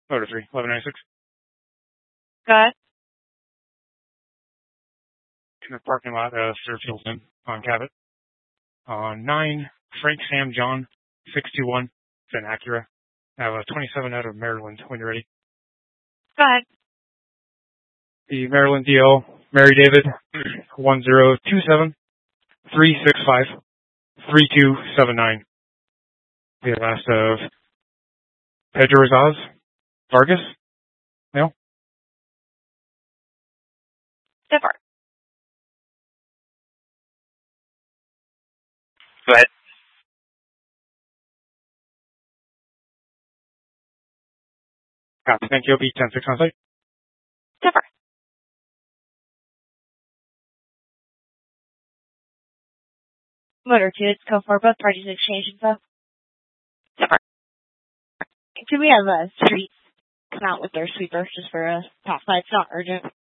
Motor 3, 1196. Go ahead. In the parking lot of Fairfield Inn on Cabot. On 9, Frank Sam John, 621. It's an Acura. I have a 27 out of Maryland when you're ready. Go ahead. The Maryland DL, Mary David, 1027 365 3279. The last of Pedro Rosaz Vargas. No? So far. Go ahead. Copy. Thank you. B106 on site. So far. Motor 2, it's code for both parties exchange info. So far. Do we have a street come out with their sweeper just for a pass by? It's not urgent.